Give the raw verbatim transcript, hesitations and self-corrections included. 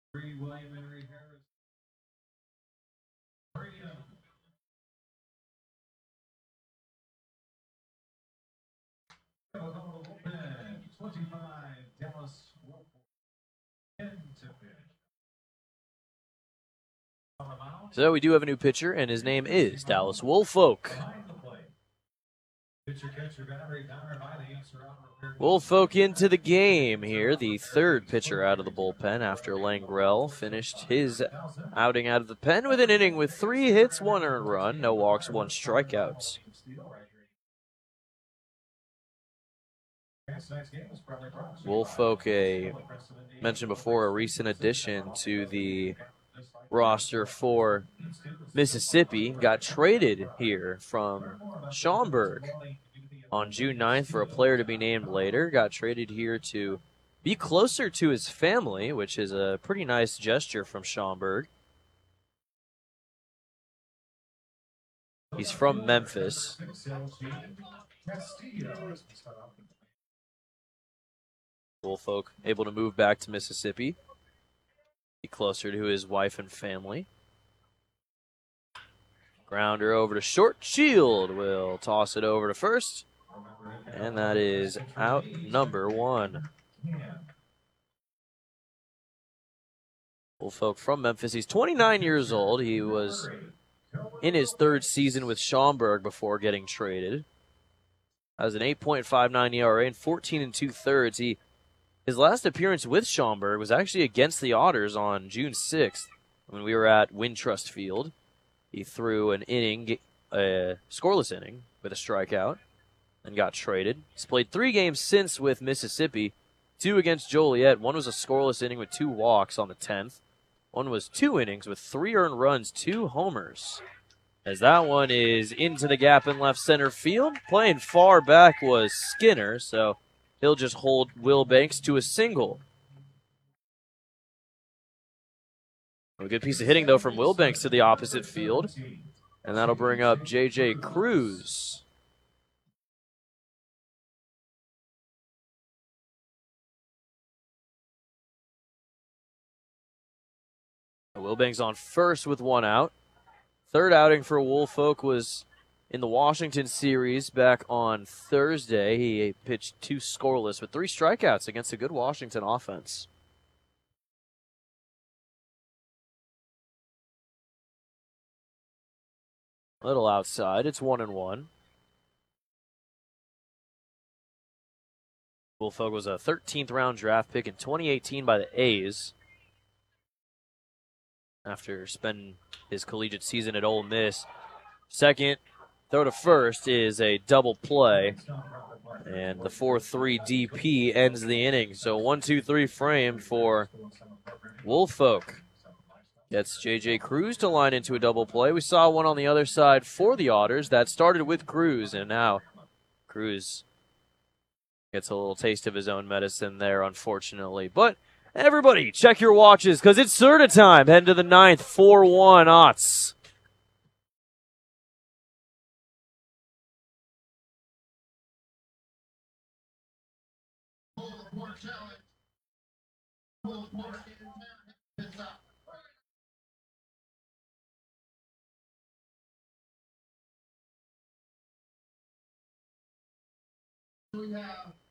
William Henry Harris. twenty-five, Dallas So we do have a new pitcher, and his name is Dallas Woolfolk. Woolfolk into the game here, the third pitcher out of the bullpen after Langrell finished his outing out of the pen with an inning with three hits, one earned run, no walks, one strikeout. Woolfolk, a mentioned before, a recent addition to the roster for Mississippi, got traded here from Schaumburg on June ninth for a player to be named later. Got traded here to be closer to his family, which is a pretty nice gesture from Schaumburg. He's from Memphis. Woolfolk able to move back to Mississippi, be closer to his wife and family. Grounder over to short. Shield will toss it over to first. And that is out number one. Woolfolk from Memphis. He's twenty-nine years old. He was in his third season with Schaumburg before getting traded. Has an eight point five nine E R A and fourteen and two thirds. He his last appearance with Schaumburg was actually against the Otters on June sixth when we were at Wintrust Field. He threw an inning, a scoreless inning with a strikeout, and got traded. He's played three games since with Mississippi, two against Joliet. One was a scoreless inning with two walks on the tenth. One was two innings with three earned runs, two homers. As that one is into the gap in left center field. Playing far back was Skinner, so he'll just hold Will Banks to a single. A good piece of hitting, though, from Will Banks to the opposite field. And that'll bring up J J Cruz. Will Banks on first with one out. Third outing for Woolfolk was in the Washington series back on Thursday. He pitched two scoreless with three strikeouts against a good Washington offense. Little outside. It's one and one. Woolfolk was a thirteenth round draft pick in twenty eighteen by the A's. After spending his collegiate season at Ole Miss. Second, throw to first is a double play. And the four three D P ends the inning. So one two three frame for Woolfolk. Gets J J Cruz to line into a double play. We saw one on the other side for the Otters that started with Cruz, and now Cruz gets a little taste of his own medicine there, unfortunately. But everybody, check your watches, because it's Serta time. Heading to the ninth, four one Otts. We have